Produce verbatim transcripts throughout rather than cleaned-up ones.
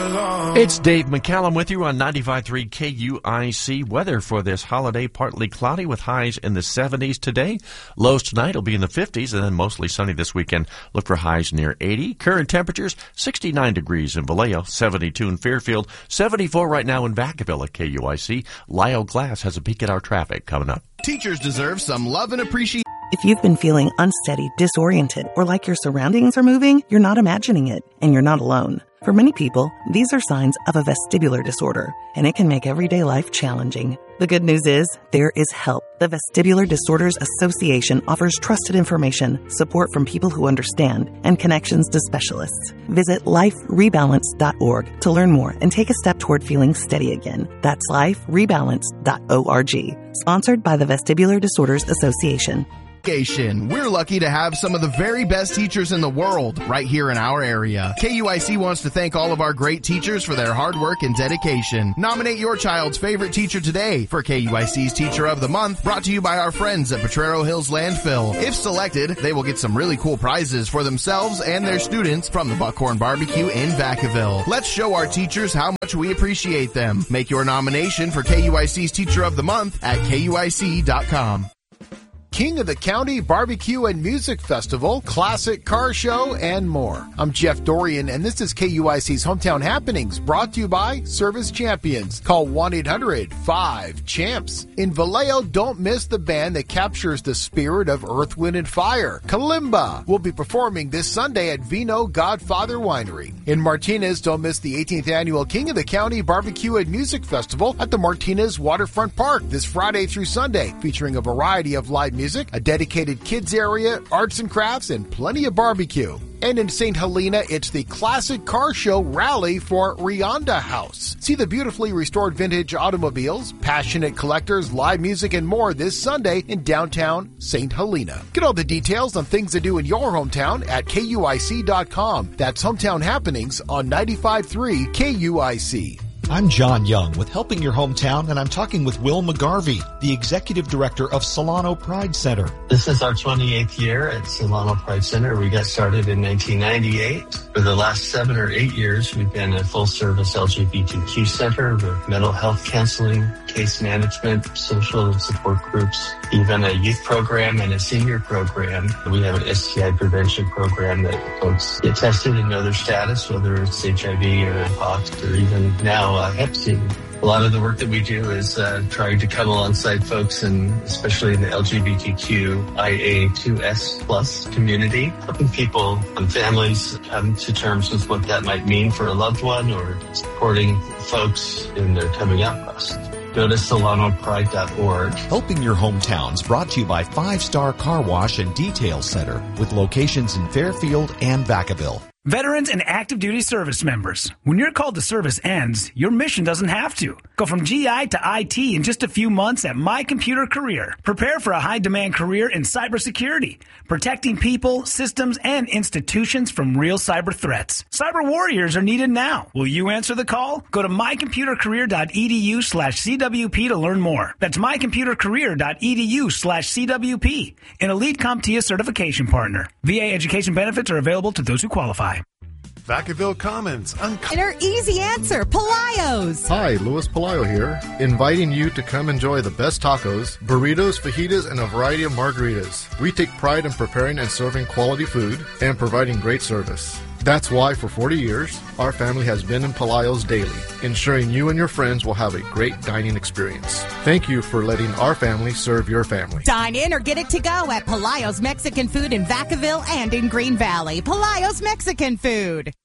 belong. It's Dave McCallum with you on ninety-five point three K U I C. Weather for this holiday, partly cloudy with highs in the seventies today. Lows tonight will be in the fifties and then mostly sunny this weekend. Look for highs near eighty. Current temperatures, sixty-nine degrees in Vallejo, seventy-two in Fairfield, seventy-four right now in Vacaville at K U I C. Lyle Glass has a peek at our traffic coming up. Teachers deserve some love and appreciation. If you've been feeling unsteady, disoriented, or like your surroundings are moving, you're not imagining it, and you're not alone. For many people, these are signs of a vestibular disorder, and it can make everyday life challenging. The good news is, there is help. The Vestibular Disorders Association offers trusted information, support from people who understand, and connections to specialists. Visit life rebalance dot org to learn more and take a step toward feeling steady again. That's life rebalance dot org. Sponsored by the Vestibular Disorders Association. We're lucky to have some of the very best teachers in the world right here in our area. K U I C wants to thank all of our great teachers for their hard work and dedication. Nominate your child's favorite teacher today for K U I C's Teacher of the Month, brought to you by our friends at Potrero Hills Landfill. If selected, they will get some really cool prizes for themselves and their students from the Buckhorn Barbecue in Vacaville. Let's show our teachers how much we appreciate them. Make your nomination for K U I C's Teacher of the Month at K U I C dot com. King of the County Barbecue and Music Festival, Classic Car Show, and more. I'm Jeff Dorian, and this is K U I C's Hometown Happenings, brought to you by Service Champions. Call one eight hundred five champs. In Vallejo, don't miss the band that captures the spirit of Earth, Wind, and Fire. Kalimba will be performing this Sunday at Vino Godfather Winery. In Martinez, don't miss the eighteenth Annual King of the County Barbecue and Music Festival at the Martinez Waterfront Park this Friday through Sunday, featuring a variety of live music. Music, a dedicated kids area, arts and crafts, and plenty of barbecue. And in Saint Helena, it's the Classic Car Show Rally for Rionda House. See the beautifully restored vintage automobiles, passionate collectors, live music, and more this Sunday in downtown Saint Helena. Get all the details on things to do in your hometown at K U I C dot com. That's Hometown Happenings on ninety-five point three K U I C. I'm John Young with Helping Your Hometown, and I'm talking with Will McGarvey, the Executive Director of Solano Pride Center. This is our twenty-eighth year at Solano Pride Center. We got started in nineteen ninety-eight. For the last seven or eight years, we've been a full-service L G B T Q center with mental health counseling, case management, social and support groups, even a youth program and a senior program. We have an S T I prevention program that folks get tested and know their status, whether it's H I V or M pox or even now uh, Hep C. A lot of the work that we do is uh, trying to come alongside folks, and especially in the L G B T Q I A two S plus community, helping people and families come to terms with what that might mean for a loved one, or supporting folks in their coming out process. Go to Solano Pride dot org. Helping Your Hometowns, brought to you by Five Star Car Wash and Detail Center, with locations in Fairfield and Vacaville. Veterans and active duty service members, when your call to service ends, your mission doesn't have to. Go from G I to I T in just a few months at My Computer Career. Prepare for a high-demand career in cybersecurity, protecting people, systems, and institutions from real cyber threats. Cyber warriors are needed now. Will you answer the call? Go to my computer career dot e d u slash C W P to learn more. That's my computer career dot e d u slash C W P, an Elite CompTIA certification partner. V A education benefits are available to those who qualify. Vacaville Commons. And our easy answer, Palaio's. Hi, Louis Palaio here, inviting you to come enjoy the best tacos, burritos, fajitas, and a variety of margaritas. We take pride in preparing and serving quality food and providing great service. That's why for forty years, our family has been in Palaio's daily, ensuring you and your friends will have a great dining experience. Thank you for letting our family serve your family. Dine in or get it to go at Palaio's Mexican Food in Vacaville and in Green Valley. Palaio's Mexican Food.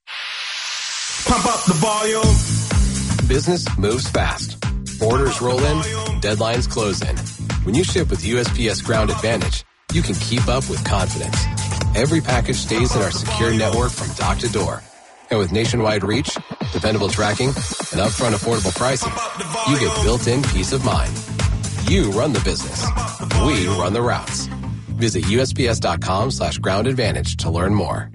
Pump up the volume. Business moves fast. Orders roll in, deadlines close in. When you ship with U S P S Ground Advantage, you can keep up with confidence. Every package stays in our secure network from dock to door. And with nationwide reach, dependable tracking, and upfront affordable pricing, you get built-in peace of mind. You run the business. We run the routes. Visit U S P S dot com slash ground advantage to learn more.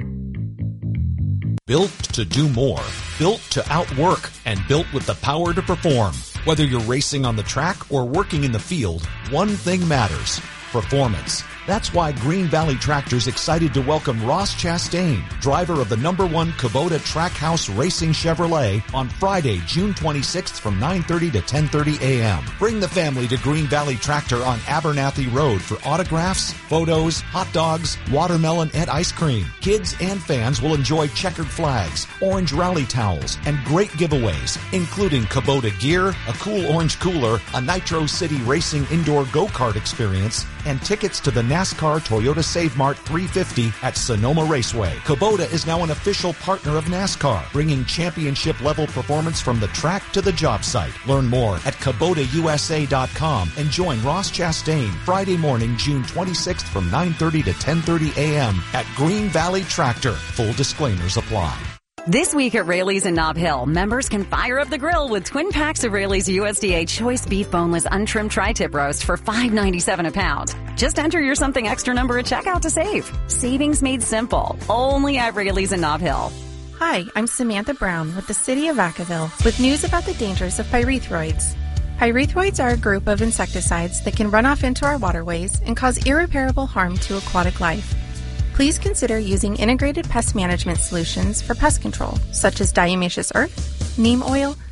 Built to do more, built to outwork, and built with the power to perform. Whether you're racing on the track or working in the field, one thing matters: performance. That's why Green Valley Tractor's excited to welcome Ross Chastain, driver of the number one Kubota Trackhouse Racing Chevrolet, on Friday, June twenty-sixth from nine thirty to ten thirty a.m. Bring the family to Green Valley Tractor on Abernathy Road for autographs, photos, hot dogs, watermelon, and ice cream. Kids and fans will enjoy checkered flags, orange rally towels, and great giveaways, including Kubota gear, a cool orange cooler, a Nitro City Racing indoor go-kart experience, and tickets to the NASCAR Toyota Save Mart three fifty at Sonoma Raceway. Kubota is now an official partner of NASCAR, bringing championship-level performance from the track to the job site. Learn more at Kubota U S A dot com and join Ross Chastain Friday morning, June twenty-sixth from nine thirty to ten thirty a.m. at Green Valley Tractor. Full disclaimers apply. This week at Raley's in Nob Hill, members can fire up the grill with twin packs of Raley's U S D A Choice Beef Boneless Untrimmed Tri-Tip Roast for five ninety-seven a pound. Just enter your something extra number at checkout to save. Savings made simple. Only at Raley's in Nob Hill. Hi, I'm Samantha Brown with the City of Vacaville with news about the dangers of pyrethroids. Pyrethroids are a group of insecticides that can run off into our waterways and cause irreparable harm to aquatic life. Please consider using integrated pest management solutions for pest control, such as diatomaceous earth, neem oil,